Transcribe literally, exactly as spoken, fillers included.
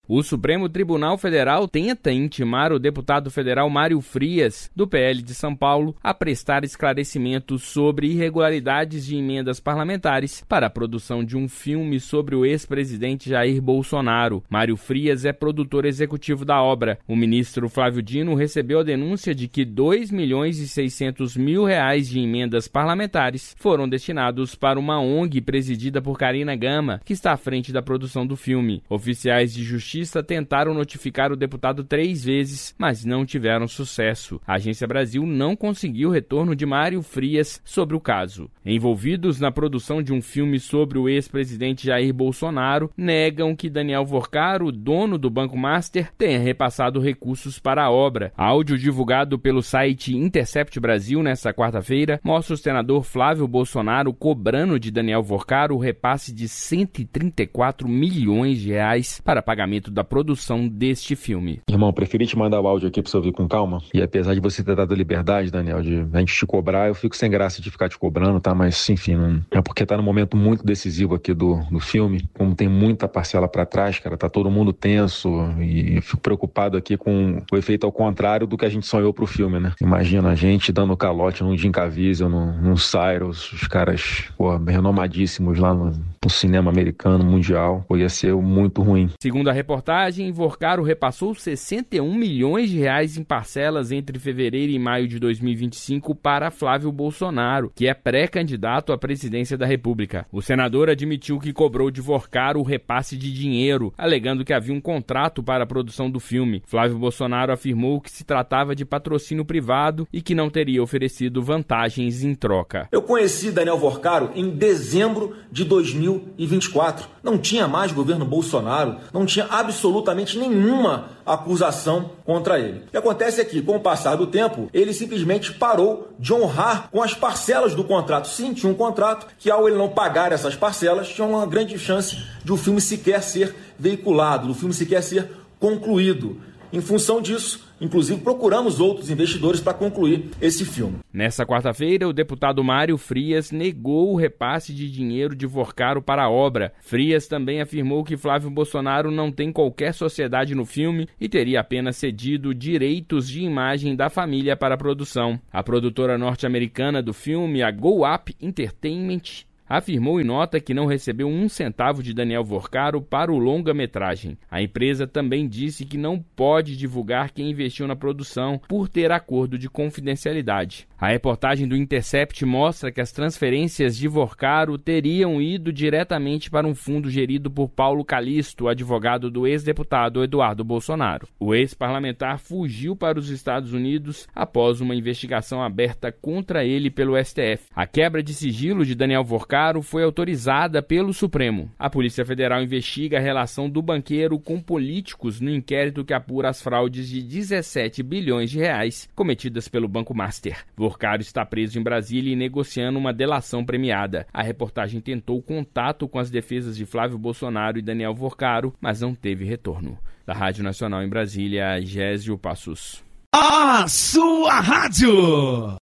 O Supremo Tribunal Federal tenta intimar o deputado federal Mário Frias, do P L de São Paulo, a prestar esclarecimentos sobre irregularidades de emendas parlamentares para a produção de um filme sobre o ex-presidente Jair Bolsonaro. Mário Frias é produtor executivo da obra. O ministro Flávio Dino recebeu a denúncia de que dois milhões e seiscentos mil reais de emendas parlamentares foram destinados para uma O N G presidida por Karina Gama, que está à frente da produção do filme. Oficiais de justiça tentaram notificar o deputado três vezes, mas não tiveram sucesso. A Agência Brasil não conseguiu retorno de Mário Frias sobre o caso. Envolvidos na produção de um filme sobre o ex-presidente Jair Bolsonaro, negam que Daniel Vorcaro, dono do Banco Master, tenha repassado recursos para a obra. Áudio divulgado pelo site Intercept Brasil nesta quarta-feira mostra o senador Flávio Bolsonaro cobrando de Daniel Vorcaro o repasse de cento e trinta e quatro milhões de reais para pagamento da produção deste filme. Irmão, preferi te mandar o áudio aqui pra você ouvir com calma. E apesar de você ter dado liberdade, Daniel, de a gente te cobrar, eu fico sem graça de ficar te cobrando, tá? Mas, enfim, não... é porque tá num momento muito decisivo aqui do, do filme. Como tem muita parcela pra trás, cara, tá todo mundo tenso e eu fico preocupado aqui com o efeito ao contrário do que a gente sonhou pro filme, né? Imagina a gente dando calote num Jim Caviezel, num, num Cyrus, os caras, pô, renomadíssimos lá no, no cinema americano, mundial. Pô, ia ser muito ruim. Segundo a reportagem, Vorcaro repassou sessenta e um milhões de reais em parcelas entre fevereiro e maio de dois mil e vinte e cinco para Flávio Bolsonaro, que é pré-candidato à presidência da República. O senador admitiu que cobrou de Vorcaro o repasse de dinheiro, alegando que havia um contrato para a produção do filme. Flávio Bolsonaro afirmou que se tratava de patrocínio privado e que não teria oferecido vantagens em troca. Eu conheci Daniel Vorcaro em dezembro de dois mil e vinte e quatro. Não tinha mais governo Bolsonaro, não tinha absolutamente nenhuma acusação contra ele. O que acontece é que, com o passar do tempo, ele simplesmente parou de honrar com as parcelas do contrato. Sim, tinha um contrato que, ao ele não pagar essas parcelas, tinha uma grande chance de o filme sequer ser veiculado, do filme sequer ser concluído. Em função disso, inclusive, procuramos outros investidores para concluir esse filme. Nessa quarta-feira, o deputado Mário Frias negou o repasse de dinheiro de Vorcaro para a obra. Frias também afirmou que Flávio Bolsonaro não tem qualquer sociedade no filme e teria apenas cedido direitos de imagem da família para a produção. A produtora norte-americana do filme, a Go Up Entertainment, afirmou em nota que não recebeu um centavo de Daniel Vorcaro para o longa-metragem. A empresa também disse que não pode divulgar quem investiu na produção por ter acordo de confidencialidade. A reportagem do Intercept mostra que as transferências de Vorcaro teriam ido diretamente para um fundo gerido por Paulo Calixto, advogado do ex-deputado Eduardo Bolsonaro. O ex-parlamentar fugiu para os Estados Unidos após uma investigação aberta contra ele pelo S T F. A quebra de sigilo de Daniel Vorcaro foi autorizada pelo Supremo. A Polícia Federal investiga a relação do banqueiro com políticos no inquérito que apura as fraudes de dezessete bilhões de reais cometidas pelo Banco Master. Vorcaro está preso em Brasília e negociando uma delação premiada. A reportagem tentou contato com as defesas de Flávio Bolsonaro e Daniel Vorcaro, mas não teve retorno. Da Rádio Nacional em Brasília, Gésio Passos. A sua rádio!